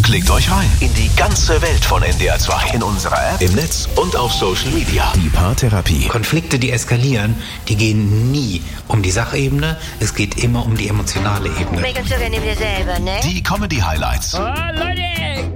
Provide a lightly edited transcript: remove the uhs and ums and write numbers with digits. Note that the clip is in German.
Klickt euch rein in die ganze Welt von NDR 2. In unserer App, im Netz und auf Social Media. Die Paartherapie. Konflikte, die eskalieren, die gehen nie um die Sachebene. Es geht immer um die emotionale Ebene. Regeln sogar neben dir selber, ne? Die Comedy-Highlights. Oh, Leute,